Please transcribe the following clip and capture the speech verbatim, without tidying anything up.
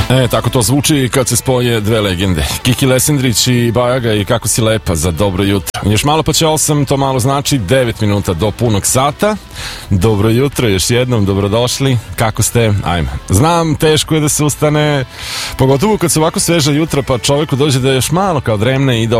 E, tako to zvuči kad se spoje dve legende. Kiki Lesendrić i Bajaga i Kako si lepa za dobro jutro. Još malo pa će osam, to malo znači devet minuta do punog sata. Dobro jutro, još jednom, dobrodošli. Kako ste? Ajme. Znam, teško je da se ustane, pogotovo kad se ovako sveža jutra pa čoveku dođe da još malo kao dremne i da